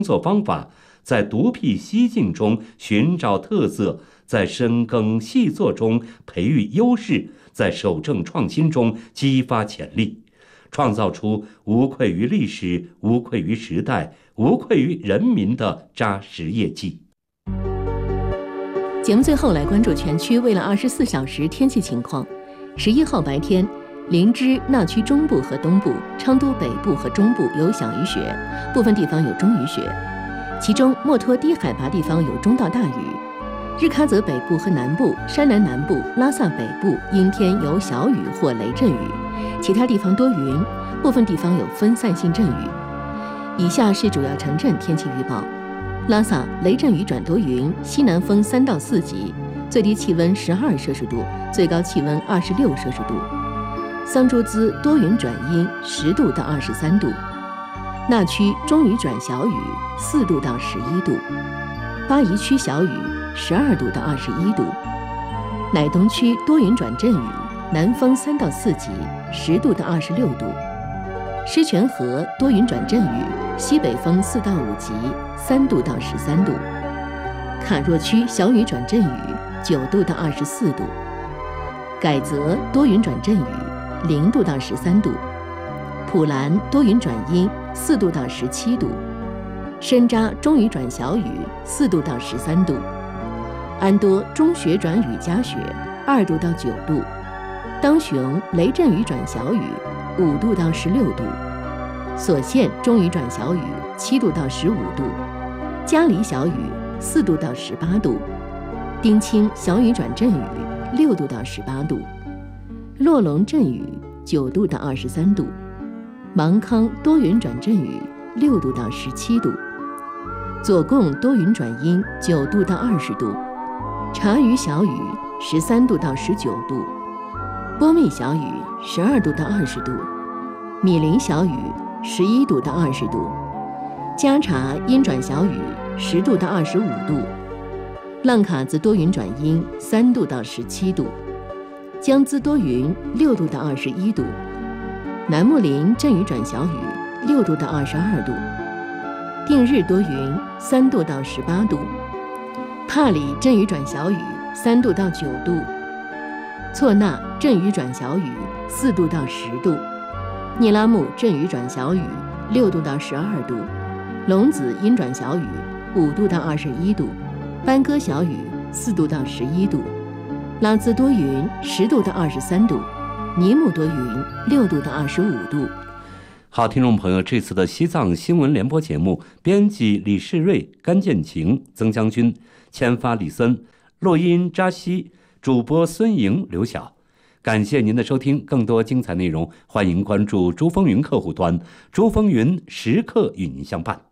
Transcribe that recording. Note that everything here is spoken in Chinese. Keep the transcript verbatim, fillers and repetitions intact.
作方法，在独辟蹊径中寻找特色，在深耕细作中培育优势，在守正创新中激发潜力，创造出无愧于历史、无愧于时代、无愧于人民的扎实业绩。 节目最后来关注全区未来二十四小时天气情况。十一号白天，林芝、那曲中部和东部、昌都北部和中部有小雨雪，部分地方有中雨雪，其中墨脱低海拔地方有中到大雨。日喀则北部和南部、山南南部、拉萨北部阴天有小雨或雷阵雨，其他地方多云，部分地方有分散性阵雨。以下是主要城镇天气预报：拉萨雷阵雨转多云，西南风三到四级，最低气温十二摄氏度，最高气温二十六摄氏度。桑珠孜多云转阴，十度到二十三度。那曲中雨转小雨，四度到十一度。巴宜区小雨，十二度到二十一度。乃东区多云转阵雨，南风三到四级，十度到二十六度。狮泉河多云转阵雨，西北风四到五级，三度到十三度。卡若区小雨转阵雨，九度到二十四度。改则多云转阵雨，零度到十三度。普兰多云转阴，四度到十七度。深扎中雨转小雨，四度到十三度。安多中雪转雨夹雪，二度到九度。当雄雷阵雨转小雨，五度到十六度。所县中雨转小雨，七度到十五度。嘉黎小雨，四度到十八度。丁清小雨转阵雨，六度到十八度。洛龙阵雨，九度到二十三度。芒康多云转阵雨，六度到十七度。左贡多云转阴，九度到二十度。察隅小雨，十三度到十九度。波密小雨，十二度到二十度。米林小雨，十一度到二十度。加察阴转小雨，十度到二十五度。浪卡兹多云转阴，三度到十七度。江孜多云，六度到二十一度。南木林阵雨转小雨，六度到二十二度。定日多云，三度到十八度。帕里阵雨转小雨，三度到九度。错那阵雨转小雨，四度到十度。聂拉木阵雨转小雨，六度到十二度。龙子阴转小雨，五度到二十一度。班戈小雨，四度到十一度。拉孜多云，十度到二十三度。尼木多云，六度到二十五度。 好，听众朋友，这次的西藏新闻联播节目，编辑李世瑞、甘建晴、曾将军，签发李森，录音扎西，主播孙莹、刘晓。感谢您的收听，更多精彩内容，欢迎关注珠风云客户端，珠风云时刻与您相伴。